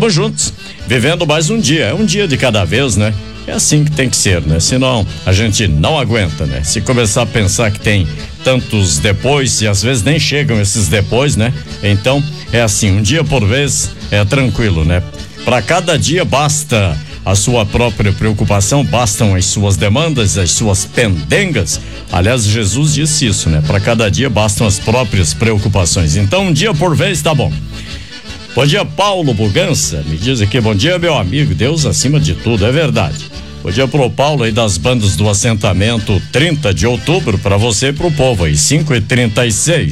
Vamos juntos, vivendo mais um dia. É um dia de cada vez, né? É assim que tem que ser, né? Senão a gente não aguenta, né? Se começar a pensar que tem tantos depois e às vezes nem chegam esses depois, né? Então é assim, um dia por vez é tranquilo, né? Para cada dia basta a sua própria preocupação, bastam as suas demandas, as suas pendengas. Aliás, Jesus disse isso, né? Para cada dia bastam as próprias preocupações. Então, um dia por vez tá bom. Bom dia, Paulo Bugança. Me diz aqui, bom dia, meu amigo. Deus acima de tudo, é verdade. Bom dia pro Paulo aí das bandas do assentamento 30 de outubro, para você e pro povo aí, 5h36.